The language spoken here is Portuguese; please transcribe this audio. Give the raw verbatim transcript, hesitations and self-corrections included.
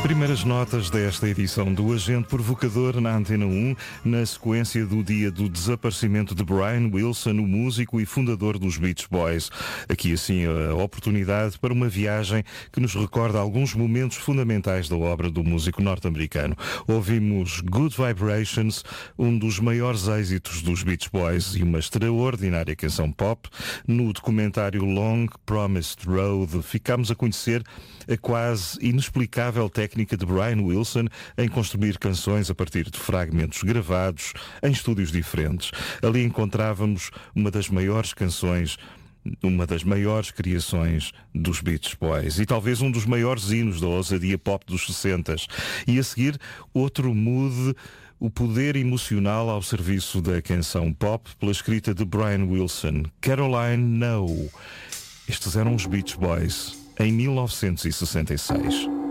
Primeiras notas desta edição do Agente Provocador na Antena um, na sequência do dia do desaparecimento de Brian Wilson, o músico e fundador dos Beach Boys. Aqui assim a oportunidade para uma viagem que nos recorda alguns momentos fundamentais da obra do músico norte-americano. Ouvimos Good Vibrations, um dos maiores êxitos dos Beach Boys e uma extraordinária canção pop. No documentário Long Promised Road ficámos a conhecer a quase inexplicável técnica de Brian Wilson em construir canções a partir de fragmentos gravados em estúdios diferentes. Ali encontrávamos uma das maiores canções, uma das maiores criações dos Beach Boys e talvez um dos maiores hinos da ousadia pop dos sessentas. E a seguir, outro mood, o poder emocional ao serviço da canção pop pela escrita de Brian Wilson. Caroline No. Estes eram os Beach Boys em mil novecentos e sessenta e seis.